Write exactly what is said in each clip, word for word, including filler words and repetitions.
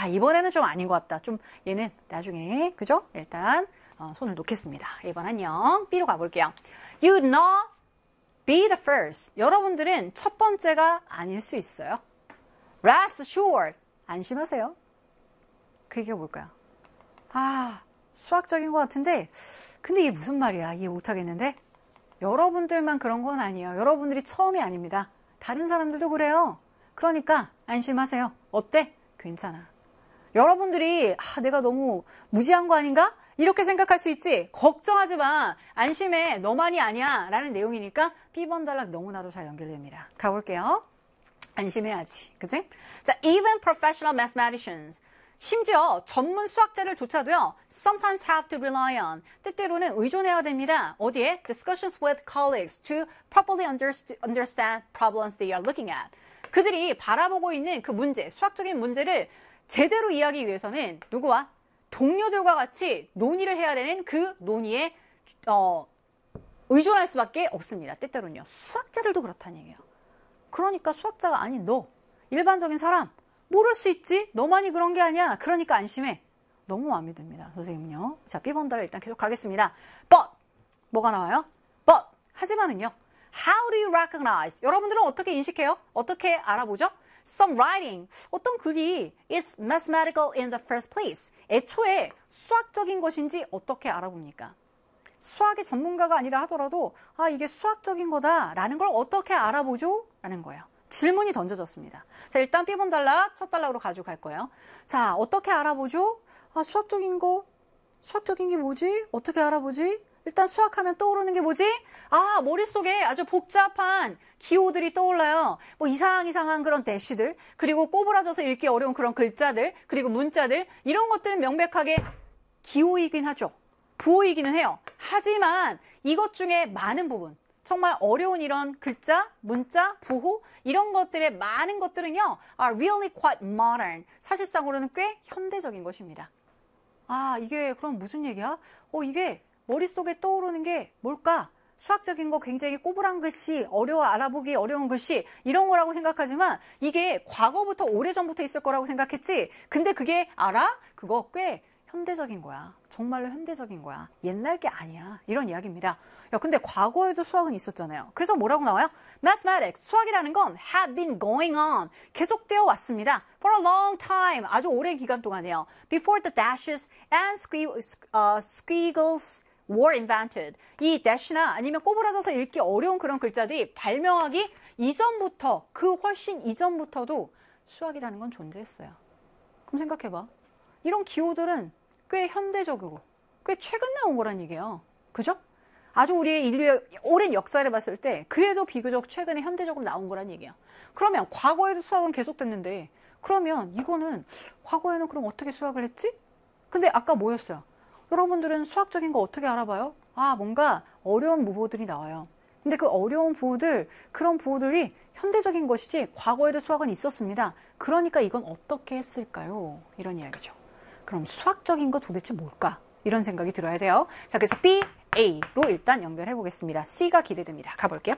이번에는 좀 아닌 것 같다. 좀 얘는 나중에 그죠? 일단 어, 손을 놓겠습니다. 일 번 안녕. B로 가볼게요. You not be the first. 여러분들은 첫 번째가 아닐 수 있어요. Rest assured. 안심하세요. 그게 뭘까요? 아, 수학적인 것 같은데 근데 이게 무슨 말이야? 이해 못하겠는데? 여러분들만 그런 건 아니에요. 여러분들이 처음이 아닙니다. 다른 사람들도 그래요. 그러니까 안심하세요. 어때? 괜찮아. 여러분들이 아, 내가 너무 무지한 거 아닌가? 이렇게 생각할 수 있지. 걱정하지 마. 안심해. 너만이 아니야. 라는 내용이니까 B번 단락 너무나도 잘 연결됩니다. 가볼게요. 안심해야지. 그치? 자, even professional mathematicians. 심지어 전문 수학자들조차도요. sometimes have to rely on. 때때로는 의존해야 됩니다. 어디에? discussions with colleagues to properly understand problems they are looking at. 그들이 바라보고 있는 그 문제, 수학적인 문제를 제대로 이해하기 위해서는 누구와? 동료들과 같이 논의를 해야 되는 그 논의에 어, 의존할 수밖에 없습니다. 때때로는요. 수학자들도 그렇다는 얘기예요. 그러니까 수학자가 아닌 너, 일반적인 사람 모를 수 있지? 너만이 그런 게 아니야. 그러니까 안심해. 너무 마음에 듭니다. 선생님은요. 자, B번 단락 일단 계속 가겠습니다. But 뭐가 나와요? But 하지만은요. How do you recognize? 여러분들은 어떻게 인식해요? 어떻게 알아보죠? Some writing, 어떤 글이 is mathematical in the first place. 애초에 수학적인 것인지 어떻게 알아봅니까? 수학의 전문가가 아니라 하더라도 아 이게 수학적인 거다라는 걸 어떻게 알아보죠? 라는 거예요. 질문이 던져졌습니다. 자, 일단 B번 단락, 첫 단락으로 가지고 갈 거예요. 자, 어떻게 알아보죠? 아, 수학적인 거, 수학적인 게 뭐지? 어떻게 알아보지? 일단 수학하면 떠오르는 게 뭐지? 아, 머릿속에 아주 복잡한 기호들이 떠올라요. 뭐 이상 이상한 그런 대시들, 그리고 꼬부라져서 읽기 어려운 그런 글자들, 그리고 문자들, 이런 것들은 명백하게 기호이긴 하죠. 부호이기는 해요. 하지만 이것 중에 많은 부분, 정말 어려운 이런 글자, 문자, 부호 이런 것들의 많은 것들은요 are really quite modern. 사실상으로는 꽤 현대적인 것입니다. 아, 이게 그럼 무슨 얘기야? 어, 이게 머릿속에 떠오르는 게 뭘까? 수학적인 거 굉장히 꼬부랑 글씨, 어려워 알아보기 어려운 글씨 이런 거라고 생각하지만 이게 과거부터 오래전부터 있을 거라고 생각했지. 근데 그게 알아? 그거 꽤 현대적인 거야. 정말로 현대적인 거야. 옛날 게 아니야. 이런 이야기입니다. 야, 근데 과거에도 수학은 있었잖아요. 그래서 뭐라고 나와요? Mathematics, 수학이라는 건 had been going on, 계속되어 왔습니다. For a long time, 아주 오랜 기간 동안이에요. Before the dashes and squiggles were invented. 이 dash나 아니면 꼬부라져서 읽기 어려운 그런 글자들이 발명하기 이전부터, 그 훨씬 이전부터도 수학이라는 건 존재했어요. 그럼 생각해봐. 이런 기호들은 꽤 현대적이고 꽤 최근 나온 거란 얘기예요. 그죠? 아주 우리의 인류의 오랜 역사를 봤을 때 그래도 비교적 최근에 현대적으로 나온 거란 얘기야. 그러면 과거에도 수학은 계속됐는데 그러면 이거는 과거에는 그럼 어떻게 수학을 했지? 근데 아까 뭐였어요? 여러분들은 수학적인 거 어떻게 알아봐요? 아, 뭔가 어려운 부호들이 나와요. 근데 그 어려운 부호들, 그런 부호들이 현대적인 것이지 과거에도 수학은 있었습니다. 그러니까 이건 어떻게 했을까요? 이런 이야기죠. 그럼 수학적인 거 도대체 뭘까? 이런 생각이 들어야 돼요. 자, 그래서 B, A로 일단 연결해 보겠습니다. C가 기대됩니다. 가볼게요.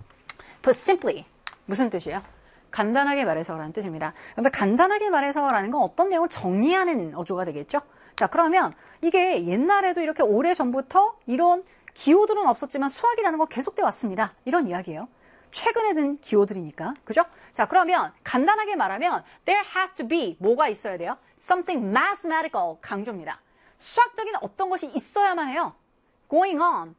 Put simply. 무슨 뜻이에요? 간단하게 말해서라는 뜻입니다. 근데 간단하게 말해서라는 건 어떤 내용을 정리하는 어조가 되겠죠? 자, 그러면 이게 옛날에도 이렇게 오래전부터 이런 기호들은 없었지만 수학이라는 건 계속돼 왔습니다. 이런 이야기예요. 최근에 든 기호들이니까. 그죠? 자, 그러면 간단하게 말하면 there has to be 뭐가 있어야 돼요? Something mathematical 강조입니다. 수학적인 어떤 것이 있어야만 해요. Going on.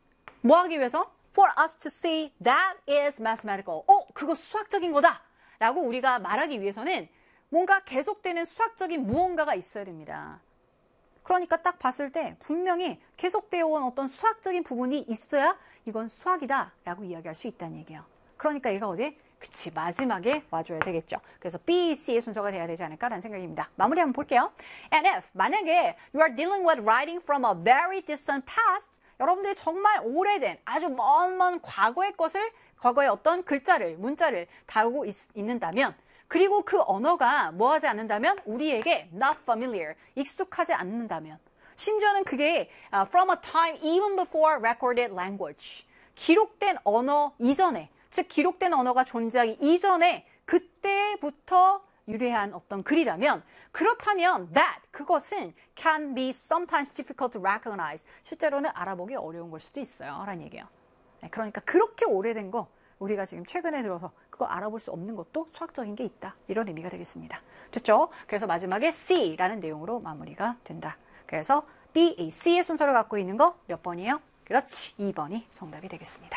뭐 하기 위해서? For us to say that is mathematical. 어, 그거 수학적인 거다. 라고 우리가 말하기 위해서는 뭔가 계속되는 수학적인 무언가가 있어야 됩니다. 그러니까 딱 봤을 때 분명히 계속되어 온 어떤 수학적인 부분이 있어야 이건 수학이다 라고 이야기할 수 있다는 얘기예요. 그러니까 얘가 어디에? 그치, 마지막에 와줘야 되겠죠. 그래서 B, C의 순서가 돼야 되지 않을까라는 생각입니다. 마무리 한번 볼게요. And if, 만약에 you are dealing with writing from a very distant past, 여러분들이 정말 오래된, 아주 먼 먼 과거의 것을, 과거의 어떤 글자를, 문자를 다루고 있, 있는다면, 그리고 그 언어가 뭐하지 않는다면, 우리에게 not familiar, 익숙하지 않는다면, 심지어는 그게 uh, from a time even before recorded language, 기록된 언어 이전에, 즉 기록된 언어가 존재하기 이전에 그때부터 유래한 어떤 글이라면 그렇다면 that 그것은 can be sometimes difficult to recognize 실제로는 알아보기 어려운 걸 수도 있어요 라는 얘기예요. 네, 그러니까 그렇게 오래된 거 우리가 지금 최근에 들어서 그거 알아볼 수 없는 것도 수학적인 게 있다 이런 의미가 되겠습니다. 됐죠? 그래서 마지막에 C라는 내용으로 마무리가 된다. 그래서 B, A, C의 순서를 갖고 있는 거 몇 번이에요? 그렇지, 이 번이 정답이 되겠습니다.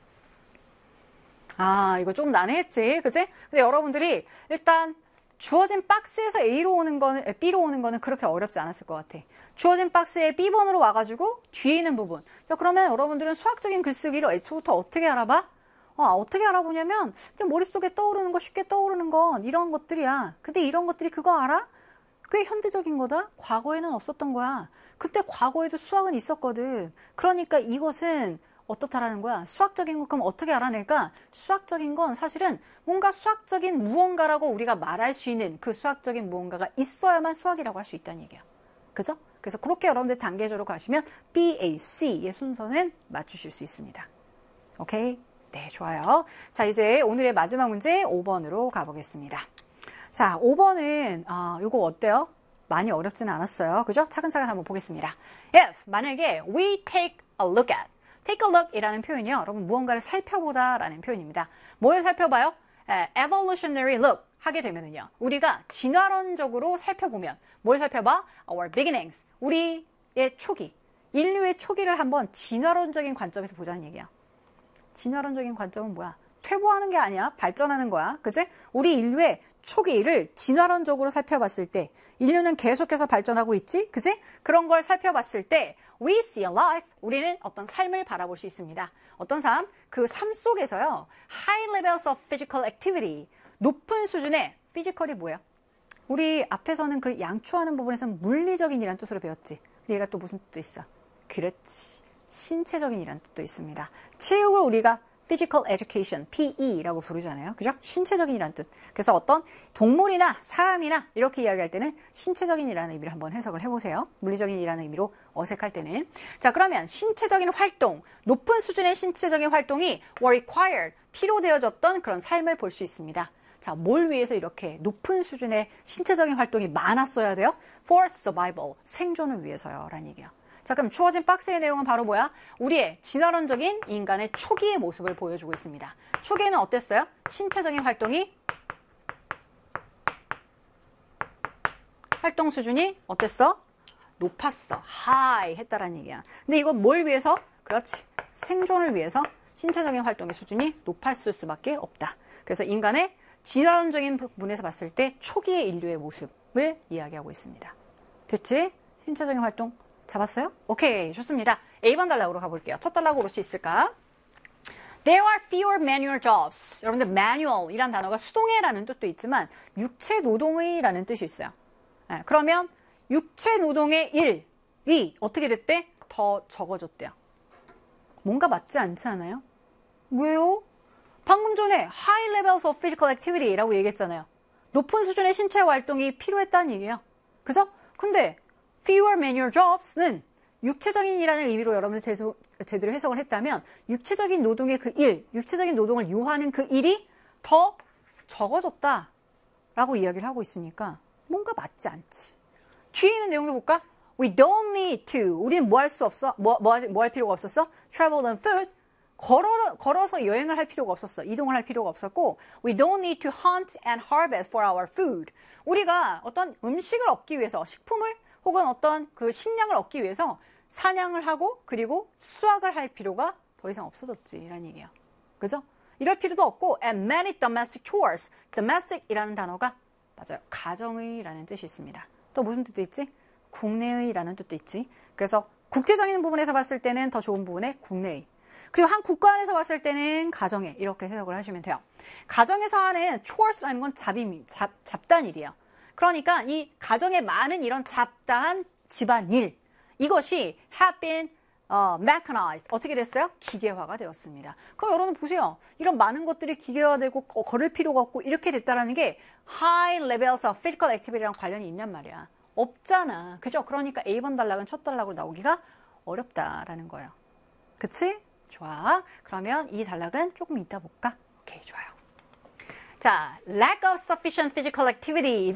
아, 이거 좀 난해했지, 그치? 근데 여러분들이 일단 주어진 박스에서 A로 오는 거는, B로 오는 거는 그렇게 어렵지 않았을 것 같아. 주어진 박스에 B번으로 와가지고 뒤에 있는 부분. 야, 그러면 여러분들은 수학적인 글쓰기를 애초부터 어떻게 알아봐? 어, 어떻게 알아보냐면 그냥 머릿속에 떠오르는 거, 쉽게 떠오르는 건 이런 것들이야. 근데 이런 것들이 그거 알아? 꽤 현대적인 거다? 과거에는 없었던 거야. 그때 과거에도 수학은 있었거든. 그러니까 이것은 어떻다라는 거야? 수학적인 거 그럼 어떻게 알아낼까? 수학적인 건 사실은 뭔가 수학적인 무언가라고 우리가 말할 수 있는 그 수학적인 무언가가 있어야만 수학이라고 할 수 있다는 얘기야. 그죠? 그래서 그렇게 여러분들 단계적으로 가시면 B, A, C의 순서는 맞추실 수 있습니다. 오케이? 네, 좋아요. 자, 이제 오늘의 마지막 문제 오 번으로 가보겠습니다. 자, 오 번은 아, 요거 어때요? 많이 어렵지는 않았어요. 그죠? 차근차근 한번 보겠습니다. If 만약에 we take a look at take a look 이라는 표현이요. 여러분 무언가를 살펴보다 라는 표현입니다. 뭘 살펴봐요? 에, evolutionary look 하게 되면은요. 우리가 진화론적으로 살펴보면 뭘 살펴봐? Our beginnings. 우리의 초기. 인류의 초기를 한번 진화론적인 관점에서 보자는 얘기야. 진화론적인 관점은 뭐야? 퇴보하는 게 아니야. 발전하는 거야. 그치? 우리 인류의 초기를 진화론적으로 살펴봤을 때 인류는 계속해서 발전하고 있지? 그치? 그런 걸 살펴봤을 때 we see a life. 우리는 어떤 삶을 바라볼 수 있습니다. 어떤 삶? 그 삶 속에서요. high levels of physical activity. 높은 수준의 physical이 뭐야? 우리 앞에서는 그 양초하는 부분에서는 물리적인 이란 뜻으로 배웠지. 얘가 또 무슨 뜻도 있어? 그렇지. 신체적인 이란 뜻도 있습니다. 체육을 우리가 physical education, 피이라고 부르잖아요. 그죠? 신체적인이라는 뜻. 그래서 어떤 동물이나 사람이나 이렇게 이야기할 때는 신체적인이라는 의미를 한번 해석을 해보세요. 물리적인이라는 의미로 어색할 때는. 자, 그러면 신체적인 활동, 높은 수준의 신체적인 활동이 were required, 필요되어졌던 그런 삶을 볼 수 있습니다. 자, 뭘 위해서 이렇게 높은 수준의 신체적인 활동이 많았어야 돼요? For survival, 생존을 위해서요. 라는 얘기예요. 자, 그럼 주어진 박스의 내용은 바로 뭐야? 우리의 진화론적인 인간의 초기의 모습을 보여주고 있습니다. 초기에는 어땠어요? 신체적인 활동이 활동 수준이 어땠어? 높았어. 하이 했다라는 얘기야. 근데 이건 뭘 위해서? 그렇지. 생존을 위해서 신체적인 활동의 수준이 높았을 수밖에 없다. 그래서 인간의 진화론적인 부분에서 봤을 때 초기의 인류의 모습을 이야기하고 있습니다. 됐지? 신체적인 활동 잡았어요? 오케이, 좋습니다. 에이 번 단락으로 가볼게요. 첫 단락으로 올 수 있을까? There are fewer manual jobs. 여러분들 manual 이란 단어가 수동의라는 뜻도 있지만 육체 노동의라는 뜻이 있어요. 네, 그러면 육체 노동의 일이 어떻게 됐대? 더 적어졌대요. 뭔가 맞지 않지 않아요? 왜요? 방금 전에 high levels of physical activity라고 얘기했잖아요. 높은 수준의 신체 활동이 필요했다는 얘기예요. 그죠? 근데 fewer manual jobs는 육체적인이라는 의미로 여러분들 제소, 제대로 해석을 했다면 육체적인 노동의 그 일, 육체적인 노동을 요하는 그 일이 더 적어졌다라고 이야기를 하고 있으니까 뭔가 맞지 않지. 뒤에 있는 내용도 볼까? We don't need to. 우리는 뭐 할 수 없어? 뭐, 뭐, 뭐 할 필요가 없었어? Travel and food. 걸어, 걸어서 여행을 할 필요가 없었어. 이동을 할 필요가 없었고 We don't need to hunt and harvest for our food. 우리가 어떤 음식을 얻기 위해서 식품을 혹은 어떤 그 식량을 얻기 위해서 사냥을 하고 그리고 수확을 할 필요가 더 이상 없어졌지라는 얘기예요. 그죠? 이럴 필요도 없고 and many domestic chores. domestic이라는 단어가 맞아요. 가정의라는 뜻이 있습니다. 또 무슨 뜻도 있지? 국내의라는 뜻도 있지. 그래서 국제적인 부분에서 봤을 때는 더 좋은 부분에 국내의. 그리고 한 국가 안에서 봤을 때는 가정의 이렇게 해석을 하시면 돼요. 가정에서 하는 chores라는 건 잡임, 잡, 잡단일이에요. 그러니까 이 가정에 많은 이런 잡다한 집안일 이것이 have been uh, mechanized 어떻게 됐어요? 기계화가 되었습니다. 그럼 여러분 보세요. 이런 많은 것들이 기계화되고 거, 걸을 필요가 없고 이렇게 됐다는 게 high levels of physical activity랑 관련이 있냔 말이야. 없잖아. 그죠? 그러니까 에이 번 단락은 첫 단락으로 나오기가 어렵다라는 거예요. 그치? 좋아. 그러면 이 단락은 조금 이따 볼까? 오케이, 좋아요. 자, lack of sufficient physical activity.